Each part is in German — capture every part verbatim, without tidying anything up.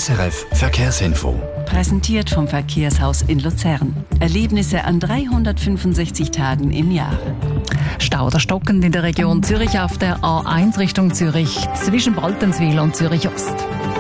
S R F Verkehrsinfo. Präsentiert vom Verkehrshaus in Luzern. Erlebnisse an dreihundertfünfundsechzig Tagen im Jahr. Stau oder stockend in der Region Zürich auf der A eins Richtung Zürich zwischen Baltenswil und Zürich Ost.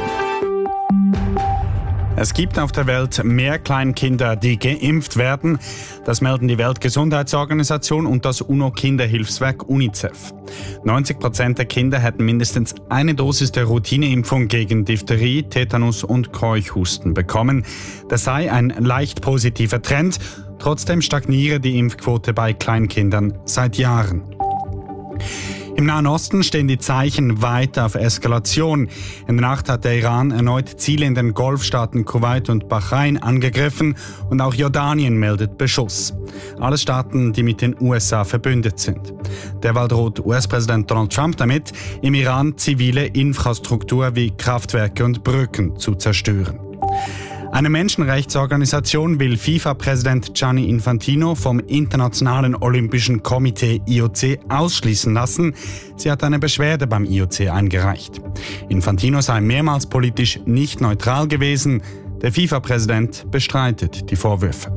Es gibt auf der Welt mehr Kleinkinder, die geimpft werden. Das melden die Weltgesundheitsorganisation und das UNO-Kinderhilfswerk UNICEF. neunzig Prozent der Kinder hätten mindestens eine Dosis der Routineimpfung gegen Diphtherie, Tetanus und Keuchhusten bekommen. Das sei ein leicht positiver Trend. Trotzdem stagniere die Impfquote bei Kleinkindern seit Jahren. Im Nahen Osten stehen die Zeichen weiter auf Eskalation. In der Nacht hat der Iran erneut Ziele in den Golfstaaten Kuwait und Bahrain angegriffen und auch Jordanien meldet Beschuss. Alles Staaten, die mit den U S A verbündet sind. Derweil droht U S-Präsident Donald Trump damit, im Iran zivile Infrastruktur wie Kraftwerke und Brücken zu zerstören. Eine Menschenrechtsorganisation will FIFA-Präsident Gianni Infantino vom Internationalen Olympischen Komitee I O C ausschließen lassen. Sie hat eine Beschwerde beim I O C eingereicht. Infantino sei mehrmals politisch nicht neutral gewesen. Der FIFA-Präsident bestreitet die Vorwürfe.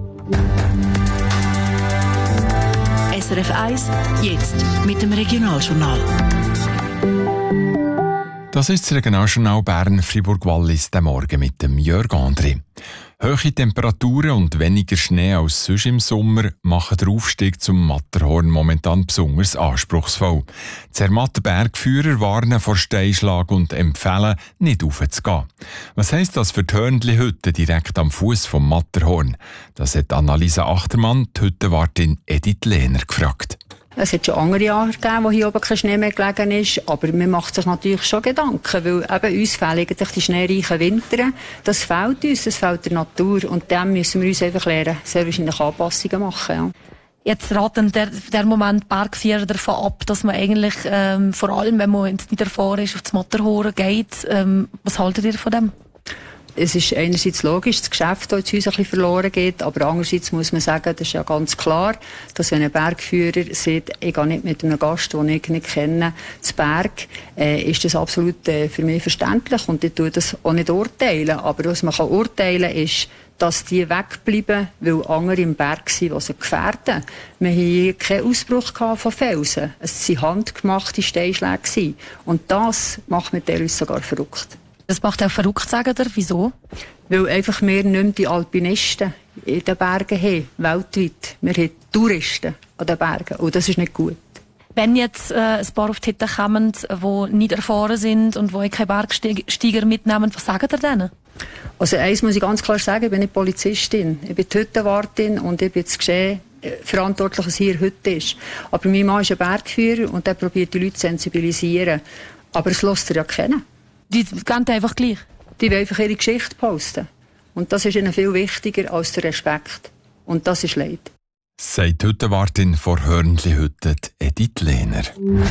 S R F eins, jetzt mit dem Regionaljournal. Das ist das Regionaljournal Bern-Fribourg-Wallis, der Morgen mit dem Jörg André. Hohe Temperaturen und weniger Schnee als sonst im Sommer machen den Aufstieg zum Matterhorn momentan besonders anspruchsvoll. Die Zermatter Bergführer warnen vor Steinschlag und empfehlen, nicht raufzugehen. Was heisst das für die Hörnli-Hütte direkt am Fuß vom Matterhorn? Das hat Annalisa Achtermann, die Hüttenwartin Edith Lehner, gefragt. Es hat schon andere Jahre gegeben, wo hier oben kein Schnee mehr gelegen ist, aber man macht sich natürlich schon Gedanken, weil eben uns fehlen eigentlich die schneereichen Winter. Das fehlt uns, das fehlt der Natur und dem müssen wir uns einfach lernen, sehr wahrscheinlich Anpassungen machen. Ja. Jetzt raten der, der Moment Bergführer davon ab, dass man eigentlich ähm, vor allem, wenn man jetzt nicht erfahren ist, auf das Matterhorn geht. Ähm, was haltet ihr von dem? Es ist einerseits logisch, das Geschäft, das uns ein bisschen verloren geht, aber andererseits muss man sagen, das ist ja ganz klar, dass wenn ein Bergführer sagt, ich gehe nicht mit einem Gast, den ich nicht kenne, zu Berg, äh, ist das absolut äh, für mich verständlich und ich tue das auch nicht urteilen. Aber was man kann urteilen ist, dass die wegbleiben, weil andere im Berg sind, die sie gefährden. Wir hatten hier keinen Ausbruch von Felsen. Es waren handgemachte Steinschläge. Und das macht mich teilweise sogar verrückt. Das macht auch verrückt, sagen ihr. Wieso? Weil einfach wir nicht mehr die Alpinisten in den Bergen haben, weltweit. Wir haben Touristen an den Bergen und das ist nicht gut. Wenn jetzt äh, ein paar auf die Hütte kommen, die nicht erfahren sind und die keine Bergsteiger mitnehmen, was sagen ihr denen? Also eins muss ich ganz klar sagen, ich bin nicht Polizistin. Ich bin die Hüttenwartin und ich bin das Geschehen verantwortlich, was hier heute ist. Aber mein Mann ist ein Bergführer und der probiert die Leute zu sensibilisieren. Aber es lässt er ja kennen. Die gehen einfach gleich? Die wollen einfach ihre Geschichte posten. Und das ist ihnen viel wichtiger als der Respekt. Und das ist leid. Sagt die Hüttenwartin vor Hörnli-Hütte, Edith Lehner.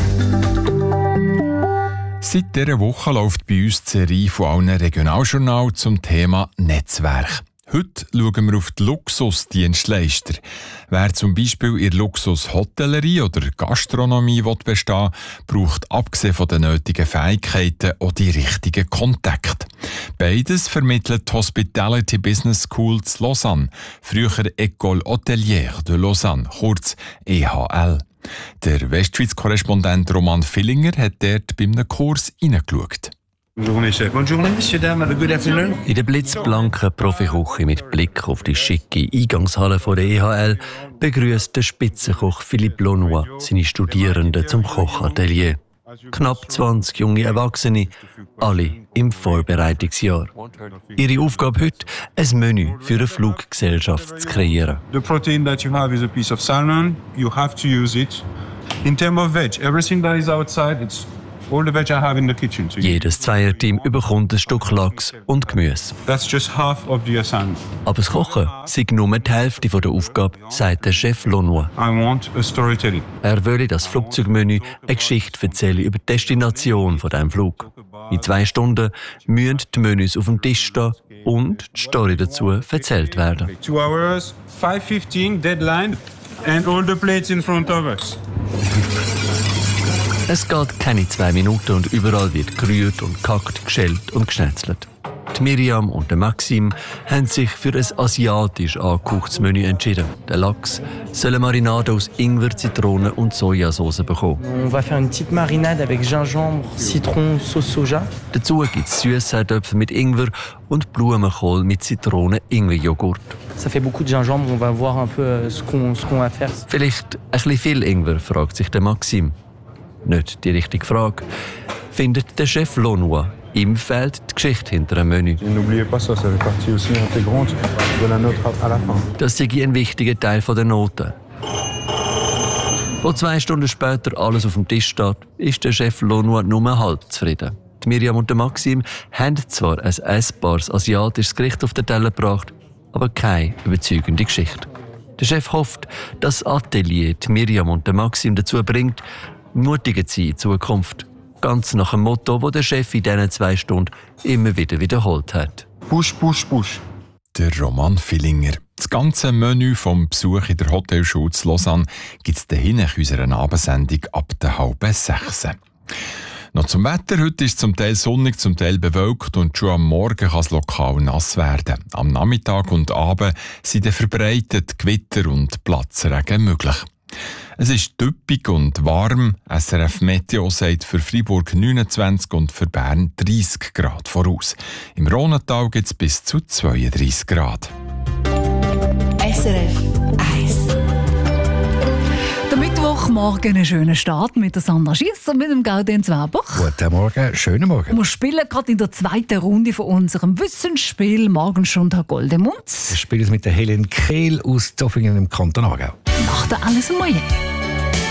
Seit dieser Woche läuft bei uns die Serie von allen Regionaljournalen zum Thema Netzwerk. Heute schauen wir auf die Luxusdienstleister. Wer zum Beispiel in der Luxushotellerie oder Gastronomie bestehen will, braucht abgesehen von den nötigen Fähigkeiten auch die richtigen Kontakte. Beides vermittelt die Hospitality Business School zu Lausanne, früher École Hôtelière de Lausanne, kurz E H L. Der Westschweiz-Korrespondent Roman Villinger hat dort bei einem Kurs hineingeschaut. In der blitzblanken Profiküche mit Blick auf die schicke Eingangshalle von der E H L begrüßt der Spitzenkoch Philippe Launois seine Studierenden zum Kochatelier. Knapp zwanzig junge Erwachsene, alle im Vorbereitungsjahr. Ihre Aufgabe heute, ein Menü für eine Fluggesellschaft zu kreieren. The protein that you have is a piece of salmon. You have to use it. In terms of veg, everything that is outside, it's all the veg I have in the kitchen. Jedes Zweierteam bekommt ein Stück Lachs und Gemüse. That's just half of the assignment. Aber das Kochen sei nur die Hälfte der Aufgabe, sagt der Chef Launois. I want a storytelling. Er wolle das Flugzeugmenü eine Geschichte erzählen über die Destination von diesem Flug. In zwei Stunden müssen die Menüs auf dem Tisch stehen und die Story dazu erzählt werden. Two hours, five fifteen, deadline, and all the plates in front of us. Es geht keine zwei Minuten und überall wird gerührt und gehackt, geschält und geschnetzelt. Die Miriam und der Maxim haben sich für ein asiatisch angehauchtes Menü entschieden. Der Lachs soll eine Marinade aus Ingwer, Zitrone und Sojasauce bekommen. On va faire une petite marinade avec gingembre, citron, sauce soja. Dazu gibt es Süßsaatöpfe mit Ingwer und Blumenkohl mit Zitrone-Ingwer-Joghurt. Ça fait beaucoup de gingembre, on va voir un peu ce qu'on, ce qu'on va faire. Vielleicht ein bisschen viel Ingwer, fragt sich der Maxim. Nicht die richtige Frage. Findet der Chef Launois. Ihm fehlt die Geschichte hinter dem Menü. N'oubliez pas ça, ça fait partie aussi intégrante de la note à la fin. Das sei ein wichtiger Teil der Note. Wo zwei Stunden später alles auf dem Tisch steht, ist der Chef Launois nur halb zufrieden. Die Miriam und der Maxim haben zwar ein essbares asiatisches Gericht auf den Teller gebracht, aber keine überzeugende Geschichte. Der Chef hofft, dass das Atelier die Miriam und der Maxim dazu bringt, mutiger zu sein in Zukunft. Ganz nach dem Motto, das der Chef in diesen zwei Stunden immer wieder wiederholt hat. Push, push, push. Der Roman Villinger. Das ganze Menü vom Besuch in der Hotelschule zu Lausanne gibt es dahin in unserer Abendsendung ab der halben sechs. Noch zum Wetter. Heute ist es zum Teil sonnig, zum Teil bewölkt und schon am Morgen kann es lokal nass werden. Am Nachmittag und Abend sind dann verbreitet Gewitter und Platzregen möglich. Es ist typisch und warm. S R F Meteo sagt für Freiburg neunundzwanzig und für Bern dreißig Grad voraus. Im Rhonental gibt es bis zu zweiunddreißig Grad. S R F eins. Der Mittwochmorgen einen schönen Start mit der Sandra Schiess und mit dem Gaudenz Weber. Guten Morgen, schönen Morgen. Wir spielen gerade in der zweiten Runde von unserem Wissensspiel «Morgenstund Goldemund». Wir spielen es mit der Helen Kehl aus Zofingen im Kanton Aargau. Nach der Alles Moje.